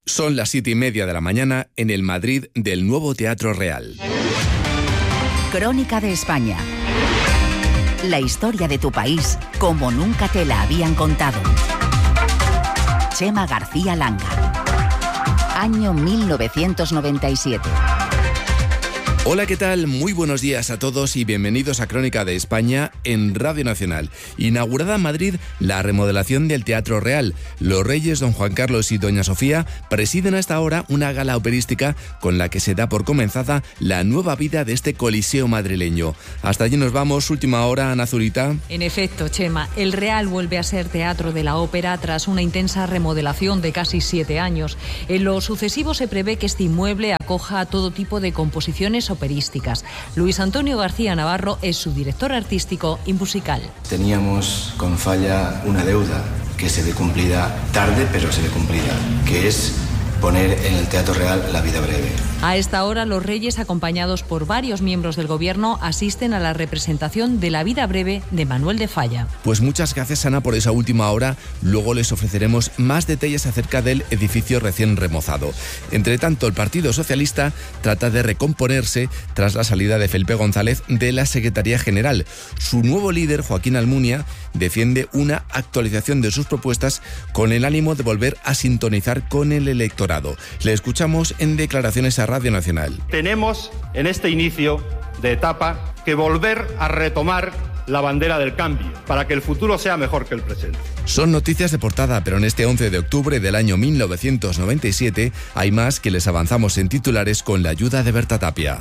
Son las 7:30 de la mañana en el Madrid del nuevo Teatro Real. Crónica de España. La historia de tu país como nunca te la habían contado. Chema García Langa. Año 1997. Hola, ¿qué tal? Muy buenos días a todos y bienvenidos a Crónica de España en Radio Nacional. Inaugurada en Madrid la remodelación del Teatro Real. Los reyes don Juan Carlos y doña Sofía presiden hasta ahora una gala operística con la que se da por comenzada la nueva vida de este coliseo madrileño. Hasta allí nos vamos, última hora, Ana Zurita. En efecto, Chema, el Real vuelve a ser teatro de la ópera tras una intensa remodelación de casi 7 años. En lo sucesivo se prevé que este inmueble acoja todo tipo de composiciones operísticas. Luis Antonio García Navarro es su director artístico y musical. Teníamos con Falla una deuda que se ve cumplida tarde, pero se ve cumplida, que es poner en el Teatro Real La vida breve. A esta hora, los reyes, acompañados por varios miembros del gobierno, asisten a la representación de La vida breve de Manuel de Falla. Pues muchas gracias, Ana, por esa última hora. Luego les ofreceremos más detalles acerca del edificio recién remozado. Entre tanto, el Partido Socialista trata de recomponerse tras la salida de Felipe González de la Secretaría General. Su nuevo líder, Joaquín Almunia, defiende una actualización de sus propuestas con el ánimo de volver a sintonizar con el electorado. Le escuchamos en declaraciones a Radio Nacional. Tenemos en este inicio de etapa que volver a retomar la bandera del cambio para que el futuro sea mejor que el presente. Son noticias de portada, pero en este 11 de octubre del año 1997 hay más que les avanzamos en titulares con la ayuda de Berta Tapia.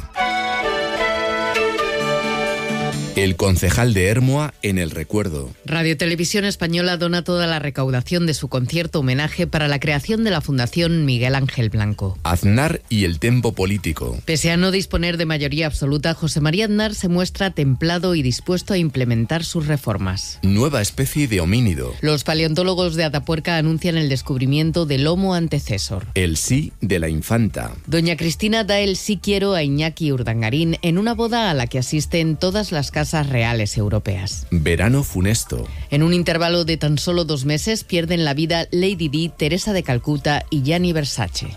El concejal de Ermua en el recuerdo. Radio Televisión Española dona toda la recaudación de su concierto homenaje para la creación de la Fundación Miguel Ángel Blanco. Aznar y el tempo político. Pese a no disponer de mayoría absoluta, José María Aznar se muestra templado y dispuesto a implementar sus reformas. Nueva especie de homínido. Los paleontólogos de Atapuerca anuncian el descubrimiento del Homo antecesor. El sí de la infanta. Doña Cristina da el sí quiero a Iñaki Urdangarín en una boda a la que asisten todas las casas reales europeas. Verano funesto. En un intervalo de tan solo 2 meses pierden la vida Lady Di, Teresa de Calcuta y Gianni Versace.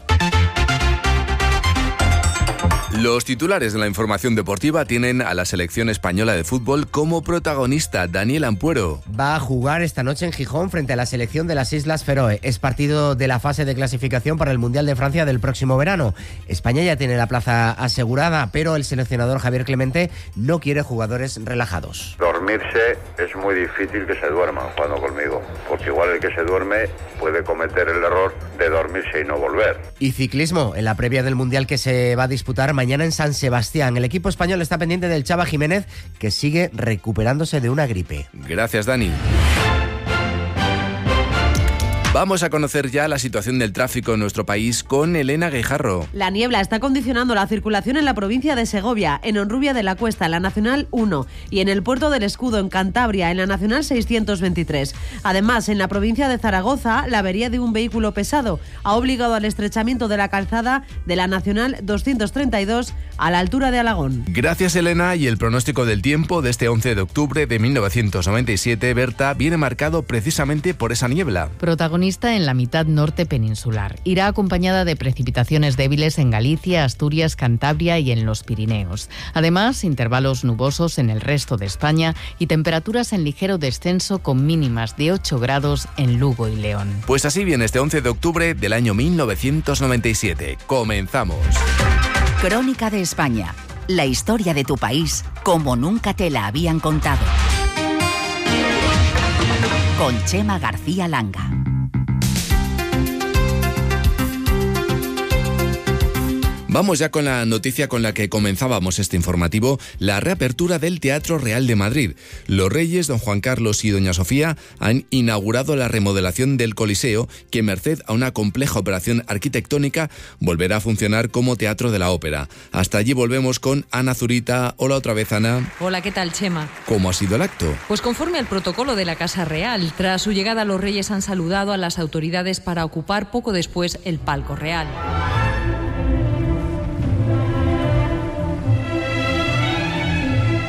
Los titulares de la información deportiva tienen a la selección española de fútbol como protagonista. Daniel Ampuero. Va a jugar esta noche en Gijón frente a la selección de las Islas Feroe. Es partido de la fase de clasificación para el Mundial de Francia del próximo verano. España ya tiene la plaza asegurada, pero el seleccionador Javier Clemente no quiere jugadores relajados. Dormirse es muy difícil que se duerman jugando conmigo, porque igual el que se duerme puede cometer el error de dormirse y no volver. Y ciclismo, en la previa del Mundial que se va a disputar mañana en San Sebastián. El equipo español está pendiente del Chava Jiménez, que sigue recuperándose de una gripe. Gracias, Dani. Vamos a conocer ya la situación del tráfico en nuestro país con Elena Guijarro. La niebla está condicionando la circulación en la provincia de Segovia, en Honrubia de la Cuesta, en la Nacional 1, y en el Puerto del Escudo, en Cantabria, en la Nacional 623. Además, en la provincia de Zaragoza, la avería de un vehículo pesado ha obligado al estrechamiento de la calzada de la Nacional 232 a la altura de Alagón. Gracias, Elena. Y el pronóstico del tiempo de este 11 de octubre de 1997, Berta, viene marcado precisamente por esa niebla. Protagonista en la mitad norte peninsular. Irá acompañada de precipitaciones débiles en Galicia, Asturias, Cantabria y en los Pirineos. Además, intervalos nubosos en el resto de España y temperaturas en ligero descenso con mínimas de 8 grados en Lugo y León. Pues así viene este 11 de octubre del año 1997. Comenzamos. Crónica de España. La historia de tu país como nunca te la habían contado. Con Chema García Langa. Vamos ya con la noticia con la que comenzábamos este informativo, la reapertura del Teatro Real de Madrid. Los reyes, don Juan Carlos y doña Sofía, han inaugurado la remodelación del Coliseo, que merced a una compleja operación arquitectónica volverá a funcionar como teatro de la ópera. Hasta allí volvemos con Ana Zurita. Hola otra vez, Ana. Hola, ¿qué tal, Chema? ¿Cómo ha sido el acto? Pues conforme al protocolo de la Casa Real. Tras su llegada, los reyes han saludado a las autoridades para ocupar poco después el palco real.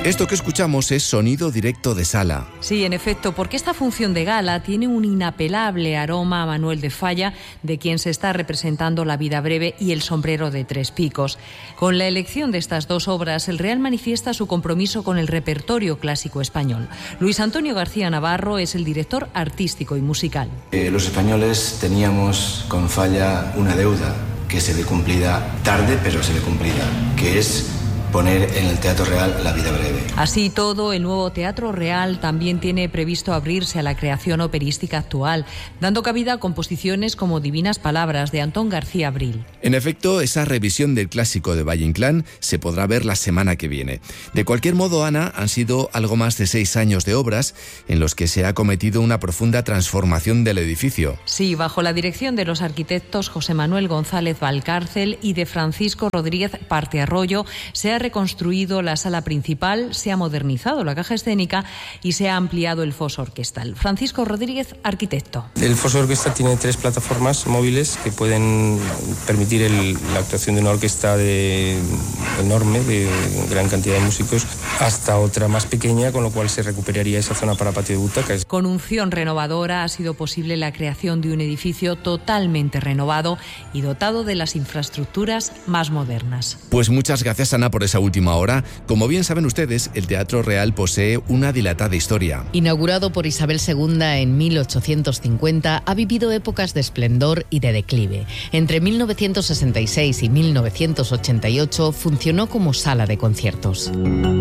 Esto que escuchamos es sonido directo de sala. Sí, en efecto, porque esta función de gala tiene un inapelable aroma a Manuel de Falla, de quien se está representando La vida breve y El sombrero de tres picos. Con la elección de estas dos obras, el Real manifiesta su compromiso con el repertorio clásico español. Luis Antonio García Navarro es el director artístico y musical. Los españoles teníamos con Falla una deuda que se ve cumplida tarde, pero se ve cumplida, que es poner en el Teatro Real La vida breve. Así todo, el nuevo Teatro Real también tiene previsto abrirse a la creación operística actual, dando cabida a composiciones como Divinas Palabras de Antón García Abril. En efecto, esa revisión del clásico de Valle Inclán se podrá ver la semana que viene. De cualquier modo, Ana, han sido algo más de 6 años de obras en los que se ha cometido una profunda transformación del edificio. Sí, bajo la dirección de los arquitectos José Manuel González Valcárcel y de Francisco Rodríguez Partearroyo, se ha reconstruido la sala principal, se ha modernizado la caja escénica y se ha ampliado el foso orquestal. Francisco Rodríguez, arquitecto. El foso orquestal tiene 3 plataformas móviles que pueden permitir la actuación de una orquesta enorme, de gran cantidad de músicos, hasta otra más pequeña, con lo cual se recuperaría esa zona para patio de butacas. Con unción renovadora ha sido posible la creación de un edificio totalmente renovado y dotado de las infraestructuras más modernas. Pues muchas gracias, Ana, por esa última hora. Como bien saben ustedes, el Teatro Real posee una dilatada historia. Inaugurado por Isabel II en 1850, ha vivido épocas de esplendor y de declive. Entre 1966 y 1988 funcionó como sala de conciertos.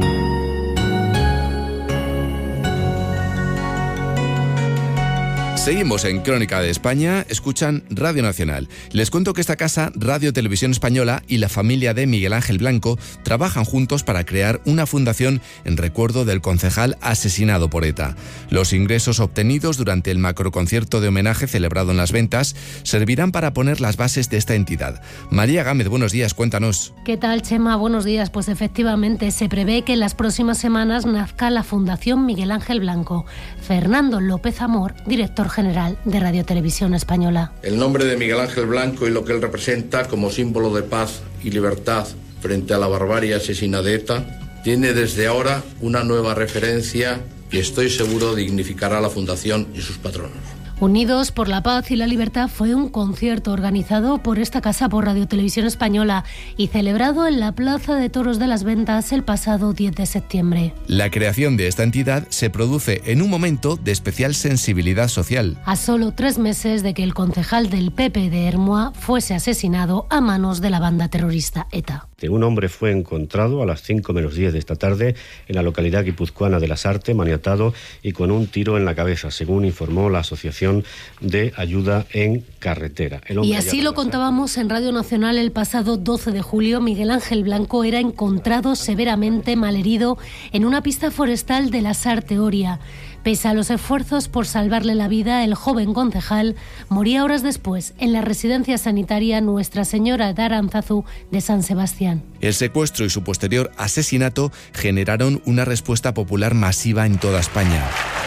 Seguimos en Crónica de España, escuchan Radio Nacional. Les cuento que esta casa, Radio Televisión Española y la familia de Miguel Ángel Blanco trabajan juntos para crear una fundación en recuerdo del concejal asesinado por ETA. Los ingresos obtenidos durante el macroconcierto de homenaje celebrado en Las Ventas servirán para poner las bases de esta entidad. María Gámez, buenos días, cuéntanos. ¿Qué tal, Chema? Buenos días. Pues efectivamente, se prevé que en las próximas semanas nazca la Fundación Miguel Ángel Blanco. Fernando López Amor, director general de Radio Televisión Española. El nombre de Miguel Ángel Blanco y lo que él representa como símbolo de paz y libertad frente a la barbarie asesina de ETA tiene desde ahora una nueva referencia y estoy seguro dignificará a la Fundación y sus patronos. Unidos por la Paz y la Libertad fue un concierto organizado por esta casa por Radio Televisión Española y celebrado en la Plaza de Toros de Las Ventas el pasado 10 de septiembre. La creación de esta entidad se produce en un momento de especial sensibilidad social. A solo 3 meses de que el concejal del PP de Ermua fuese asesinado a manos de la banda terrorista ETA. Un hombre fue encontrado a las 5 menos 10 de esta tarde en la localidad guipuzcoana de Lasarte, maniatado y con un tiro en la cabeza, según informó la Asociación de Ayuda en Carretera. Y así lo contábamos en Radio Nacional el pasado 12 de julio. Miguel Ángel Blanco era encontrado severamente malherido en una pista forestal de Lasarte, Oria. Pese a los esfuerzos por salvarle la vida, el joven concejal moría horas después en la residencia sanitaria Nuestra Señora de Aránzazu de San Sebastián. El secuestro y su posterior asesinato generaron una respuesta popular masiva en toda España.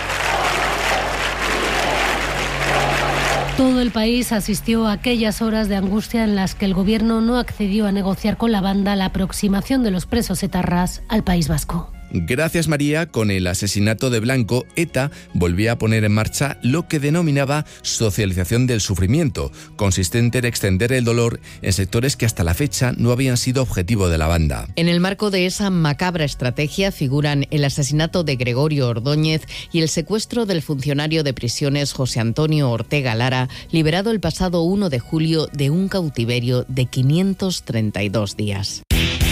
Todo el país asistió a aquellas horas de angustia en las que el gobierno no accedió a negociar con la banda la aproximación de los presos etarras al País Vasco. Gracias, María, con el asesinato de Blanco, ETA volvía a poner en marcha lo que denominaba socialización del sufrimiento, consistente en extender el dolor en sectores que hasta la fecha no habían sido objetivo de la banda. En el marco de esa macabra estrategia figuran el asesinato de Gregorio Ordóñez y el secuestro del funcionario de prisiones José Antonio Ortega Lara, liberado el pasado 1 de julio de un cautiverio de 532 días.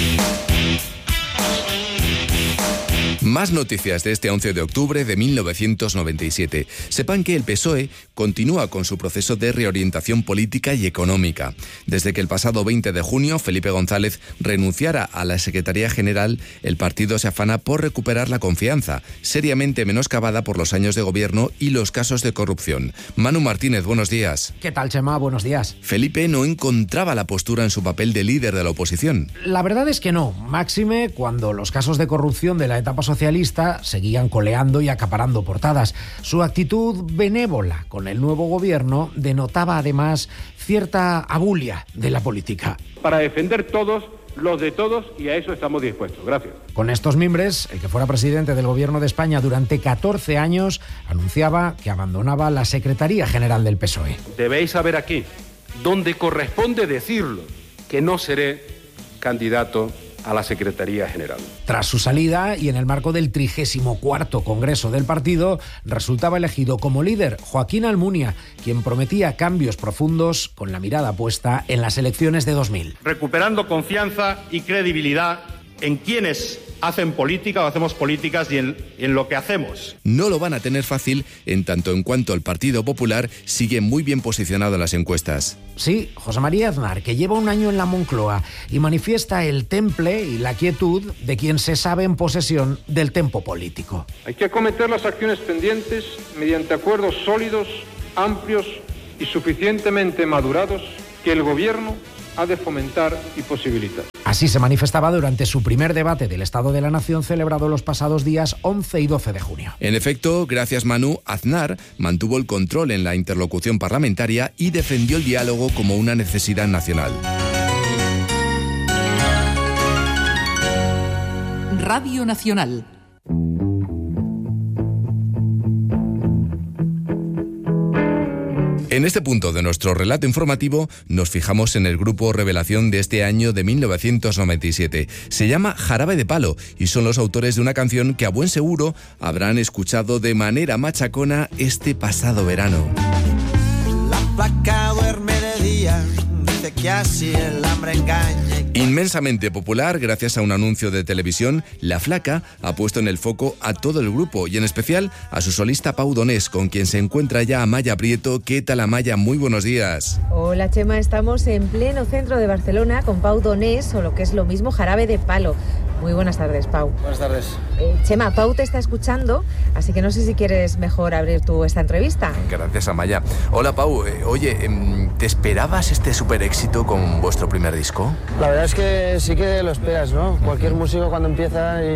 Más noticias de este 11 de octubre de 1997. Sepan que el PSOE continúa con su proceso de reorientación política y económica. Desde que el pasado 20 de junio Felipe González renunciara a la Secretaría General, el partido se afana por recuperar la confianza, seriamente menoscabada por los años de gobierno y los casos de corrupción. Manu Martínez, buenos días. ¿Qué tal, Chema? Buenos días. Felipe no encontraba la postura en su papel de líder de la oposición. La verdad es que no, máxime cuando los casos de corrupción de la etapa socialista seguían coleando y acaparando portadas. Su actitud benévola con el nuevo gobierno denotaba además cierta abulia de la política. Para defender todos los de todos, y a eso estamos dispuestos. Gracias. Con estos mimbres, el que fuera presidente del Gobierno de España durante 14 años anunciaba que abandonaba la Secretaría General del PSOE. Debéis saber aquí, donde corresponde decirlo, que no seré candidato a la Secretaría General. Tras su salida y en el marco del 34º Congreso del partido, resultaba elegido como líder Joaquín Almunia, quien prometía cambios profundos con la mirada puesta en las elecciones de 2000. Recuperando confianza y credibilidad en quienes hacen política o hacemos políticas y en lo que hacemos. No lo van a tener fácil en tanto en cuanto el Partido Popular sigue muy bien posicionado en las encuestas. Sí, José María Aznar, que lleva un año en la Moncloa y manifiesta el temple y la quietud de quien se sabe en posesión del tempo político. Hay que acometer las acciones pendientes mediante acuerdos sólidos, amplios y suficientemente madurados que el Gobierno ha de fomentar y posibilitar. Así se manifestaba durante su primer debate del Estado de la Nación celebrado los pasados días 11 y 12 de junio. En efecto, gracias Manu, Aznar mantuvo el control en la interlocución parlamentaria y defendió el diálogo como una necesidad nacional. Radio Nacional. En este punto de nuestro relato informativo nos fijamos en el grupo revelación de este año de 1997. Se llama Jarabe de Palo y son los autores de una canción que a buen seguro habrán escuchado de manera machacona este pasado verano. La placa duerme de día, dice que así el hambre engaña. Inmensamente popular, gracias a un anuncio de televisión, La Flaca ha puesto en el foco a todo el grupo y en especial a su solista Pau Donés, con quien se encuentra ya Amaya Prieto. ¿Qué tal, Amaya? Muy buenos días. Hola, Chema, estamos en pleno centro de Barcelona con Pau Donés, o lo que es lo mismo, Jarabe de Palo. Muy buenas tardes, Pau. Buenas tardes. Chema, Pau te está escuchando, así que no sé si quieres mejor abrir tú esta entrevista. Gracias, Amaya. Hola, Pau. Oye, ¿te esperabas este super éxito con vuestro primer disco? La verdad es que sí que lo esperas, ¿no? Cualquier músico cuando empieza y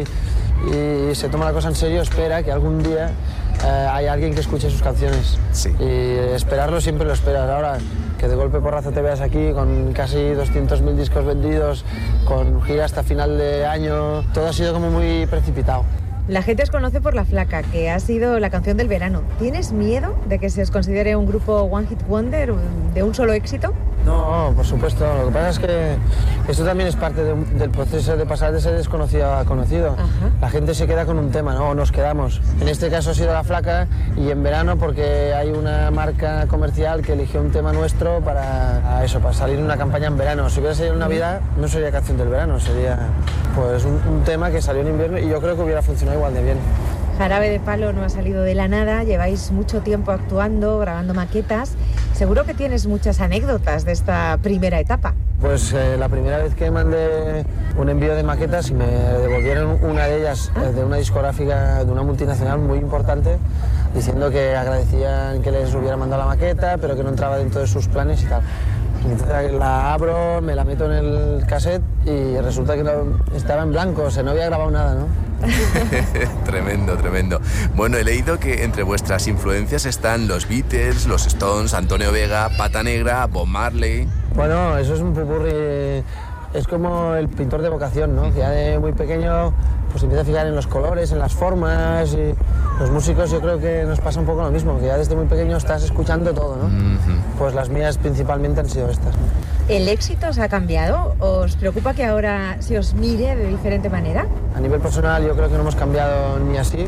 se toma la cosa en serio espera que algún día hay alguien que escuche sus canciones. Sí. Y esperarlo siempre lo esperas. Ahora, que de golpe porrazo te veas aquí con casi 200.000 discos vendidos, con gira hasta final de año, todo ha sido como muy precipitado. La gente os conoce por La Flaca, que ha sido la canción del verano. ¿Tienes miedo de que se os considere un grupo One Hit Wonder, de un solo éxito? No, por supuesto. Lo que pasa es que esto también es parte del proceso de pasar de ser desconocido a conocido. Ajá. La gente se queda con un tema, ¿no? O nos quedamos. En este caso ha sido La Flaca y en verano porque hay una marca comercial que eligió un tema nuestro para salir en una campaña en verano. Si hubiera salido en Navidad, no sería canción del verano, sería pues un tema que salió en invierno y yo creo que hubiera funcionado igual de bien. Jarabe de Palo no ha salido de la nada, lleváis mucho tiempo actuando, grabando maquetas. Seguro que tienes muchas anécdotas de esta primera etapa. Pues la primera vez que mandé un envío de maquetas y me devolvieron una de ellas de una discográfica, de una multinacional muy importante, diciendo que agradecían que les hubiera mandado la maqueta, pero que no entraba dentro de sus planes y tal. Entonces la abro, me la meto en el cassette y resulta que no, estaba en blanco, o sea, no había grabado nada, ¿no? Tremendo, tremendo. Bueno, he leído que entre vuestras influencias están los Beatles, los Stones, Antonio Vega, Pata Negra, Bob Marley. Bueno, eso es un popurrí, es como el pintor de vocación, ¿no? Que ya de muy pequeño pues empieza a fijar en los colores, en las formas, y los músicos yo creo que nos pasa un poco lo mismo, que ya desde muy pequeño estás escuchando todo, ¿no? Pues las mías principalmente han sido estas. ¿El éxito os ha cambiado? ¿Os preocupa que ahora se os mire de diferente manera? A nivel personal yo creo que no hemos cambiado ni así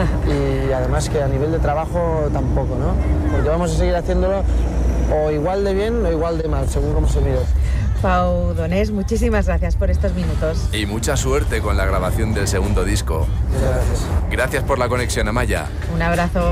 y además que a nivel de trabajo tampoco, ¿no? Porque vamos a seguir haciéndolo o igual de bien o igual de mal, según cómo se mire. Pau Donés, muchísimas gracias por estos minutos. Y mucha suerte con la grabación del segundo disco. Muchas gracias. Gracias por la conexión, Amaya. Un abrazo.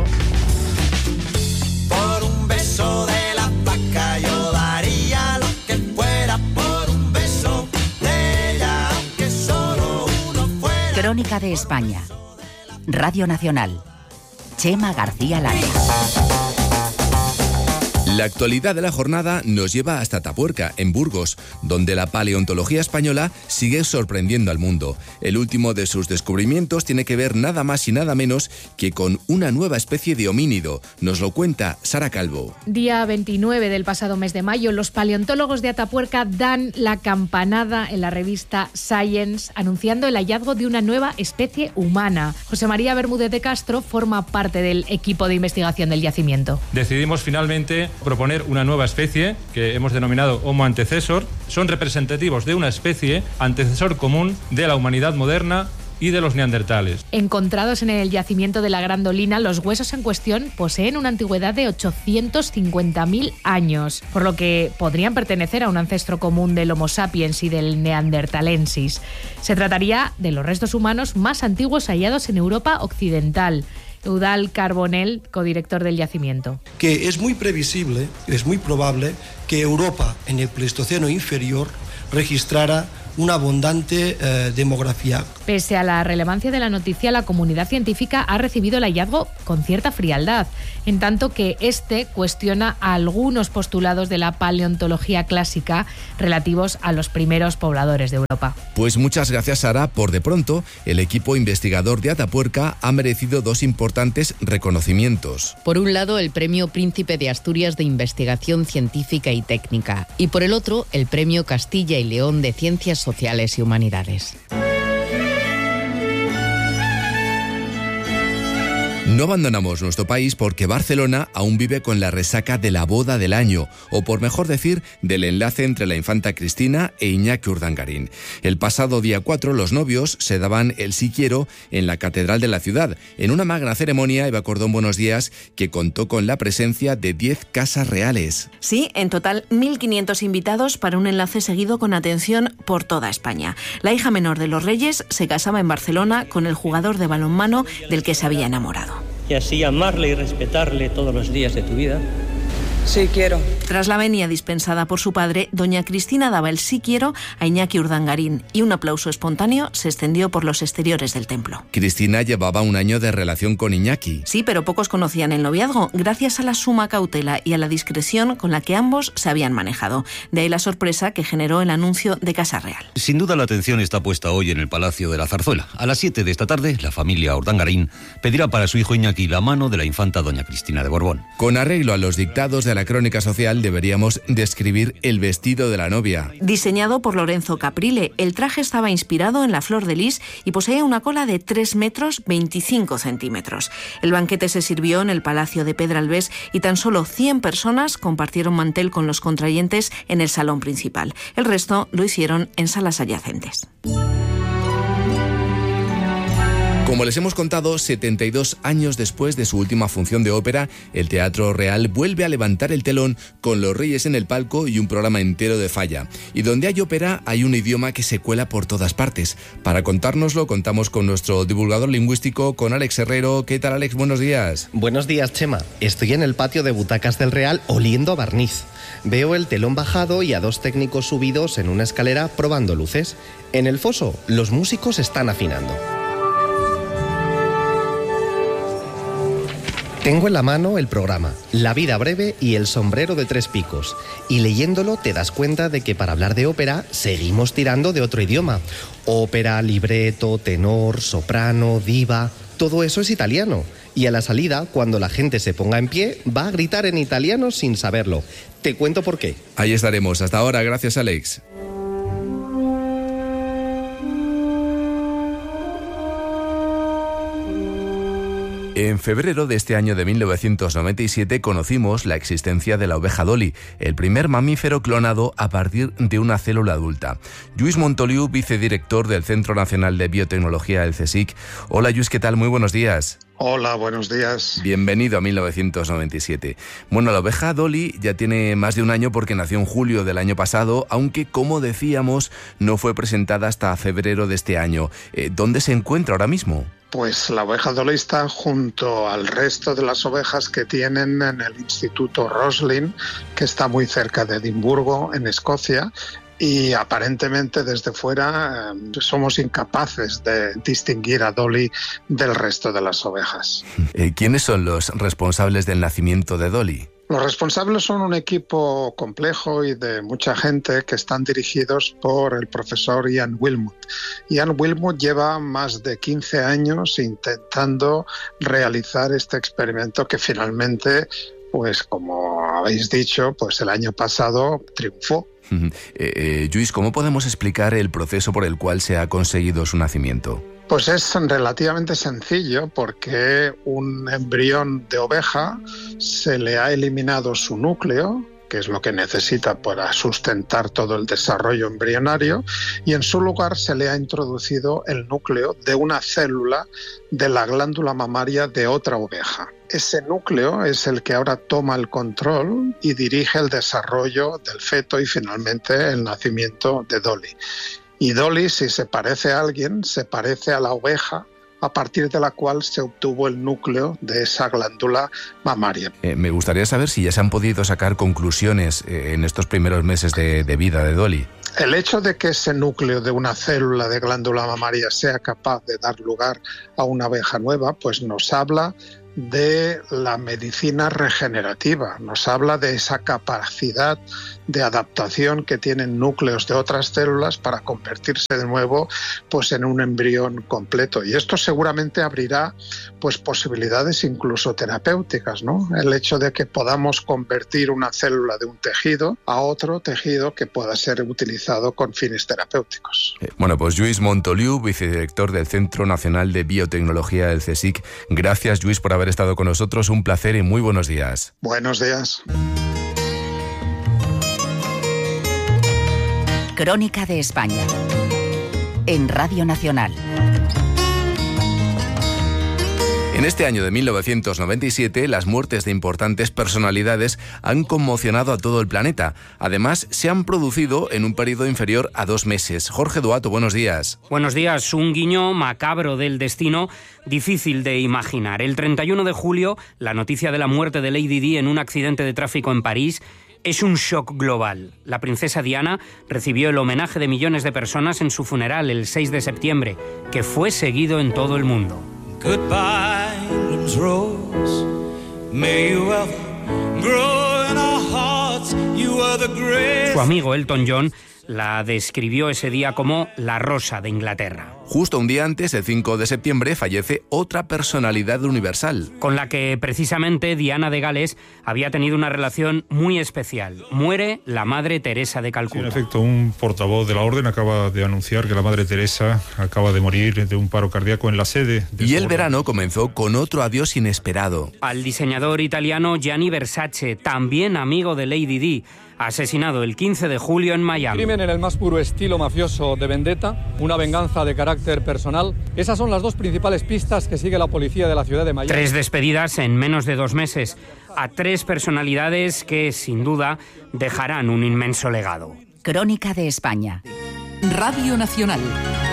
Por un beso de La Flaca yo daría lo que fuera por un beso de ella, aunque solo uno fuera. Crónica de España. Radio Nacional. Chema García Langa. La actualidad de la jornada nos lleva hasta Atapuerca, en Burgos, donde la paleontología española sigue sorprendiendo al mundo. El último de sus descubrimientos tiene que ver nada más y nada menos que con una nueva especie de homínido. Nos lo cuenta Sara Calvo. Día 29 del pasado mes de mayo, los paleontólogos de Atapuerca dan la campanada en la revista Science, anunciando el hallazgo de una nueva especie humana. José María Bermúdez de Castro forma parte del equipo de investigación del yacimiento. Decidimos finalmente proponer una nueva especie que hemos denominado Homo antecessor. Son representativos de una especie antecesor común de la humanidad moderna y de los neandertales. Encontrados en el yacimiento de la Grandolina, los huesos en cuestión poseen una antigüedad de 850.000 años, por lo que podrían pertenecer a un ancestro común del Homo sapiens y del Neanderthalensis. Se trataría de los restos humanos más antiguos hallados en Europa occidental. Eudald Carbonell, codirector del yacimiento. Que es muy previsible, es muy probable que Europa en el Pleistoceno inferior registrara una abundante demografía. Pese a la relevancia de la noticia, la comunidad científica ha recibido el hallazgo con cierta frialdad, en tanto que este cuestiona algunos postulados de la paleontología clásica relativos a los primeros pobladores de Europa. Pues muchas gracias, Sara. Por de pronto, el equipo investigador de Atapuerca ha merecido dos importantes reconocimientos. Por un lado, el Premio Príncipe de Asturias de Investigación Científica y Técnica, y por el otro, el Premio Castilla y León de Ciencias Sociales y Humanidades. No abandonamos nuestro país porque Barcelona aún vive con la resaca de la boda del año, o por mejor decir, del enlace entre la infanta Cristina e Iñaki Urdangarín. El pasado día 4 los novios se daban el sí quiero en la catedral de la ciudad. En una magna ceremonia, Eva Cordón, buenos días, que contó con la presencia de 10 casas reales. Sí, en total 1.500 invitados para un enlace seguido con atención por toda España. La hija menor de los reyes se casaba en Barcelona con el jugador de balonmano del que se había enamorado. Y así amarle y respetarle todos los días de tu vida. Sí quiero. Tras la venia dispensada por su padre, doña Cristina daba el sí quiero a Iñaki Urdangarín y un aplauso espontáneo se extendió por los exteriores del templo. Cristina llevaba un año de relación con Iñaki. Sí, pero pocos conocían el noviazgo, gracias a la suma cautela y a la discreción con la que ambos se habían manejado. De ahí la sorpresa que generó el anuncio de Casa Real. Sin duda la atención está puesta hoy en el Palacio de la Zarzuela. A las 7 de esta tarde, la familia Urdangarín pedirá para su hijo Iñaki la mano de la infanta doña Cristina de Borbón. Con arreglo a los dictados de la crónica social, deberíamos describir el vestido de la novia. Diseñado por Lorenzo Caprile, el traje estaba inspirado en la flor de lis y poseía una cola de 3 metros 25 centímetros. El banquete se sirvió en el Palacio de Pedralbés y tan solo 100 personas compartieron mantel con los contrayentes en el salón principal. El resto lo hicieron en salas adyacentes. Como les hemos contado, 72 años después de su última función de ópera, el Teatro Real vuelve a levantar el telón con los Reyes en el palco y un programa entero de Falla. Y donde hay ópera, hay un idioma que se cuela por todas partes. Para contárnoslo, contamos con nuestro divulgador lingüístico, con Alex Herrero. ¿Qué tal, Alex? Buenos días. Buenos días, Chema. Estoy en el patio de butacas del Real oliendo a barniz. Veo el telón bajado y a 2 técnicos subidos en una escalera probando luces. En el foso, los músicos están afinando. Tengo en la mano el programa La vida breve y El sombrero de 3 picos, y leyéndolo te das cuenta de que para hablar de ópera seguimos tirando de otro idioma. Ópera, libreto, tenor, soprano, diva, todo eso es italiano. Y a la salida, cuando la gente se ponga en pie, va a gritar en italiano sin saberlo. Te cuento por qué. Ahí estaremos. Hasta ahora. Gracias, Alex. En febrero de este año de 1997 conocimos la existencia de la oveja Dolly, el primer mamífero clonado a partir de una célula adulta. Lluís Montoliu, vicedirector del Centro Nacional de Biotecnología, el CSIC. Hola, Lluís, ¿qué tal? Muy buenos días. Hola, buenos días. Bienvenido a 1997. Bueno, la oveja Dolly ya tiene más de un año porque nació en julio del año pasado, aunque, como decíamos, no fue presentada hasta febrero de este año. ¿Dónde se encuentra ahora mismo? Pues la oveja Dolly está junto al resto de las ovejas que tienen en el Instituto Roslin, que está muy cerca de Edimburgo, en Escocia, y aparentemente desde fuera somos incapaces de distinguir a Dolly del resto de las ovejas. ¿Quiénes son los responsables del nacimiento de Dolly? Los responsables son un equipo complejo y de mucha gente que están dirigidos por el profesor Ian Wilmut. Ian Wilmut lleva más de 15 años intentando realizar este experimento que finalmente, pues como habéis dicho, pues el año pasado triunfó. Lluís, ¿cómo podemos explicar el proceso por el cual se ha conseguido su nacimiento? Pues es relativamente sencillo porque un embrión de oveja se le ha eliminado su núcleo, que es lo que necesita para sustentar todo el desarrollo embrionario, y en su lugar se le ha introducido el núcleo de una célula de la glándula mamaria de otra oveja. Ese núcleo es el que ahora toma el control y dirige el desarrollo del feto y finalmente el nacimiento de Dolly. Y Dolly, si se parece a alguien, se parece a la oveja a partir de la cual se obtuvo el núcleo de esa glándula mamaria. Me gustaría saber si ya se han podido sacar conclusiones en estos primeros meses de vida de Dolly. El hecho de que ese núcleo de una célula de glándula mamaria sea capaz de dar lugar a una oveja nueva, pues nos habla de la medicina regenerativa, nos habla de esa capacidad de adaptación que tienen núcleos de otras células para convertirse de nuevo pues en un embrión completo, y esto seguramente abrirá pues posibilidades incluso terapéuticas, ¿no? El hecho de que podamos convertir una célula de un tejido a otro tejido que pueda ser utilizado con fines terapéuticos. Bueno, pues Lluís Montoliu, vicedirector del Centro Nacional de Biotecnología del CSIC. Gracias, Lluís, por haber estado con nosotros. Un placer y muy buenos días. Buenos días. Crónica de España en Radio Nacional. En este año de 1997, las muertes de importantes personalidades han conmocionado a todo el planeta. Además, se han producido en un periodo inferior a 2 meses. Jorge Duato, buenos días. Buenos días. Un guiño macabro del destino, difícil de imaginar. El 31 de julio, la noticia de la muerte de Lady Di en un accidente de tráfico en París es un shock global. La princesa Diana recibió el homenaje de millones de personas en su funeral el 6 de septiembre, que fue seguido en todo el mundo. Goodbye, England's rose. May you ever grow in our hearts. You are the greatest. Su amigo Elton John la describió ese día como la rosa de Inglaterra. Justo un día antes, el 5 de septiembre, fallece otra personalidad universal, con la que precisamente Diana de Gales había tenido una relación muy especial. Muere la Madre Teresa de Calcuta. Sí, en efecto, un portavoz de la Orden acaba de anunciar que la Madre Teresa acaba de morir de un paro cardíaco en la sede de y el verano comenzó con otro adiós inesperado. Al diseñador italiano Gianni Versace, también amigo de Lady Di, asesinado el 15 de julio en Miami. Crimen en el más puro estilo mafioso de vendetta, una venganza de carácter personal. Esas son las 2 principales pistas que sigue la policía de la ciudad de Miami. 3 despedidas en menos de 2 meses a 3 personalidades que, sin duda, dejarán un inmenso legado. Crónica de España. Radio Nacional.